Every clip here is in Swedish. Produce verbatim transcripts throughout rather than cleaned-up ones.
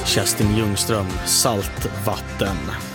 Kerstin Ljungström, Saltvatten.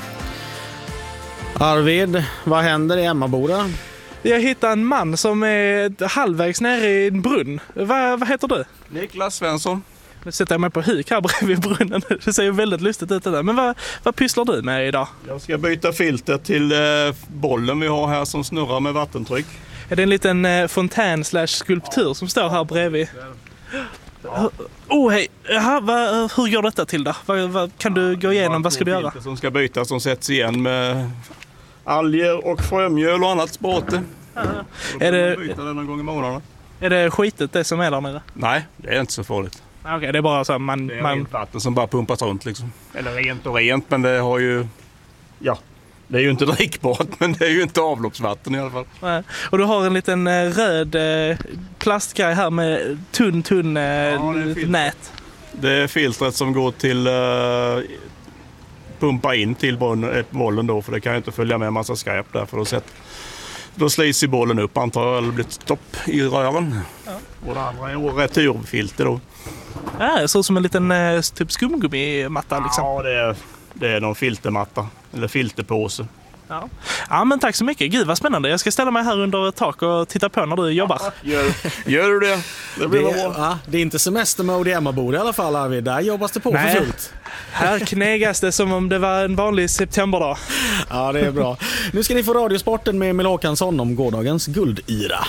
Arvid, vad händer i Emmaboda? Jag hittade en man som är halvvägs nere i en brunn. Va, vad heter du? Niklas Svensson. Nu sätter jag mig på huk här bredvid brunnen. Det ser ju väldigt lustigt ut det där. Men vad, vad pysslar du med idag? Jag ska byta filter till eh, bollen vi har här som snurrar med vattentryck. Är det en liten eh, fontän slash skulptur som står här bredvid? Ja. Oh hej, Jaha, va, hur går detta till då? Va, va, kan du gå igenom, vad ska du göra? Som ska bytas som sätts igen med alger och frömjöl och annat språte. Är det, byta den någon gång i månaden. Är det skitet det som är där nere? Nej, det är inte så farligt. Okej, okay, det är bara så man... Det är man... rent vatten som bara pumpas runt liksom. Eller rent och rent, men det har ju... Ja, det är ju inte drickbart, men det är ju inte avloppsvatten i alla fall. Nej. Och du har en liten eh, röd eh, plastgrej här med tunn, tunn eh, ja, det nät. Det är filtret som går till... Eh, pumpa in till bollen då, för det kan ju inte följa med en massa skräp där, för då sett... Då slits i bollen upp, antar jag, eller blir stopp i rören. Ja. Och det andra är returfilter då. Ja, det ser ut som en liten eh, typ skumgummimatta liksom. Ja, det är, det är någon filtermatta, eller filterpåse. Ja. Ja, men tack så mycket. Gud vad spännande. Jag ska ställa mig här under ett tak och titta på när du jobbar. Ja, gör, gör du det? Det blir det, bra. Ja, det är inte semestermode i Emmaboda i alla fall, Arvid. Där jobbas det på Nej. för fullt. Här knegas det som om det var en vanlig septemberdag. Ja, det är bra. Nu ska ni få Radiosporten med Emil Håkansson om gårdagens guldyra.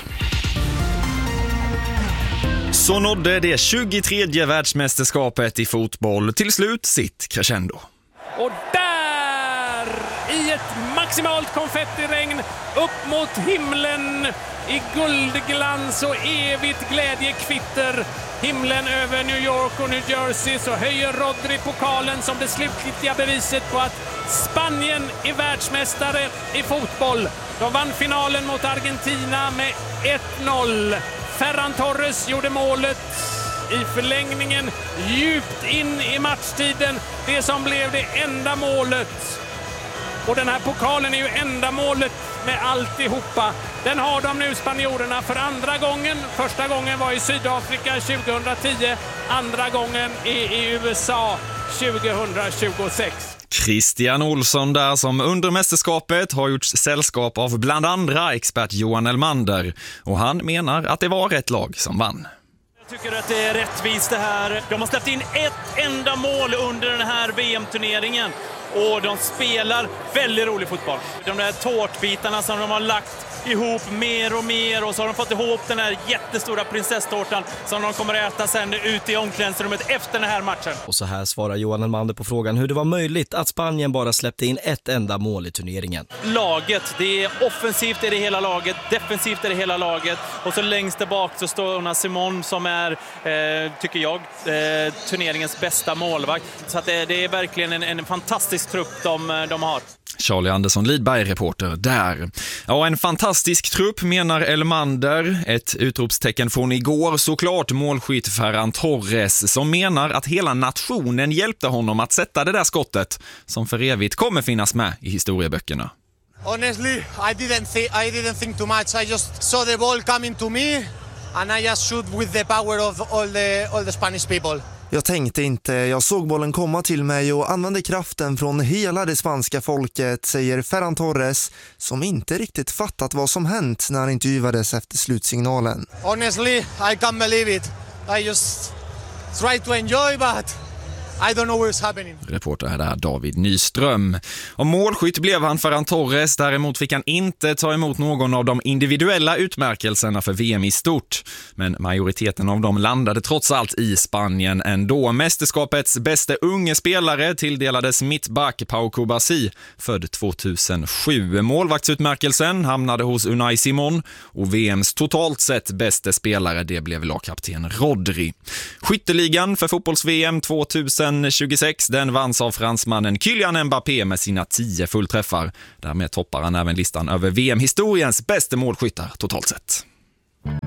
Så nådde det tjugotredje världsmästerskapet i fotboll till slut sitt crescendo. Och där, i ett maximalt konfettiregn, upp mot himlen i guldglans och evigt glädjekvitter. Himlen över New York och New Jersey, så höjer Rodri pokalen som det slutgiltiga beviset på att Spanien är världsmästare i fotboll. De vann finalen mot Argentina med ett noll. Ferran Torres gjorde målet i förlängningen djupt in i matchtiden. Det som blev det enda målet. Och den här pokalen är ju enda målet med alltihopa. Den har de nu, spanjorerna, för andra gången. Första gången var i Sydafrika tjugohundratio. Andra gången är i U S A tjugohundratjugosex. Christian Olsson där som under mästerskapet har gjort sällskap av bland andra expert Johan Elmander. Och han menar att det var rätt lag som vann. Jag tycker att det är rättvist det här. De har släppt in ett enda mål under den här V M-turneringen. Och de spelar väldigt rolig fotboll. De där tårtbitarna som de har lagt ihop mer och mer, och så har de fått ihop den här jättestora prinsesstårtan som de kommer att äta sen ut i omklädningsrummet efter den här matchen. Och så här svarar Johan Elmander på frågan hur det var möjligt att Spanien bara släppte in ett enda mål i turneringen. Laget, det är offensivt är det hela laget, defensivt är det hela laget, och så längst där bak så står Una Simon som är, eh, tycker jag, eh, turneringens bästa målvakt. Så att det, det är verkligen en, en fantastisk trupp de, de har. Charlie Andersson Lidberg, reporter där. Ja, en fantastisk trupp menar Elmander. Ett utropstecken från igår, såklart målskytt Ferran Torres, som menar att hela nationen hjälpte honom att sätta det där skottet som för evigt kommer finnas med i historieböckerna. Honestly, I didn't think I didn't think too much. I just saw the ball coming to me and I just shoot with the power of all the all the Spanish people. Jag tänkte inte, jag såg bollen komma till mig och använde kraften från hela det spanska folket, säger Ferran Torres, som inte riktigt fattat vad som hänt när han intervjuades efter slutsignalen. Honestly, I can't believe it. I just try to enjoy, but I don't know what's happening. Reporter här där, David Nyström. Och målskytt blev han Ferran Torres. Däremot fick han inte ta emot någon av de individuella utmärkelserna för V M i stort. Men majoriteten av dem landade trots allt i Spanien ändå. Mästerskapets bästa unge spelare tilldelades mittback Pau Kubasi, född tvåtusensju. Målvaktsutmärkelsen hamnade hos Unai Simon, och V M:s totalt sett bästa spelare, det blev lagkapten Rodri. Skytteligan för fotbolls-V M tjugohundratjugosex, den vanns av fransmannen Kylian Mbappé med sina tio fullträffar. Därmed toppar han även listan över V M-historiens bästa målskyttar totalt sett.